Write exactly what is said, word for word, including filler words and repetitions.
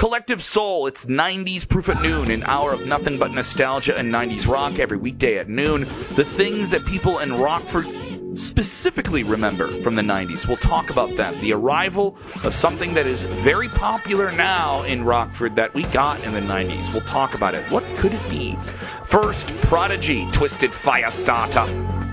Collective Soul, it's nineties Proof at Noon, an hour of nothing but nostalgia and nineties rock every weekday at noon. The things that people in Rockford specifically remember from the nineties. We'll talk about them. The arrival of something that is very popular now in Rockford that we got in the nineties. We'll talk about it. What could it be? First, Prodigy, Twisted Firestarter.